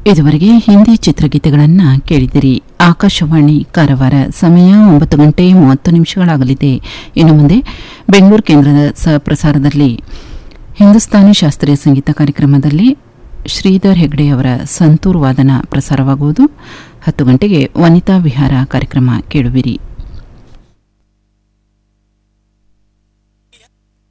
ಇದುವರೆಗೆ ಹಿಂದಿ ಚಿತ್ರಗೀತೆಗಳನ್ನು ಕೇಳಿದಿರಿ. ಆಕಾಶವಾಣಿ ಕಾರವಾರ. ಸಮಯ 9:30 ಇನ್ನು ಮುಂದೆ ಬೆಂಗಳೂರು ಕೇಂದ್ರದ ಪ್ರಸಾರದಲ್ಲಿ ಹಿಂದೂಸ್ತಾನಿ ಶಾಸ್ತ್ರೀಯ ಸಂಗೀತ ಕಾರ್ಯಕ್ರಮದಲ್ಲಿ ಶ್ರೀಧರ್ ಹೆಗ್ಡೆ ಅವರ ಸಂತೂರ್ ವಾದನ ಪ್ರಸಾರವಾಗುವುದು. 10 ಗಂಟೆಗೆ ವನಿತಾ ವಿಹಾರ ಕಾರ್ಯಕ್ರಮ ಕೇಳುವಿರಿ.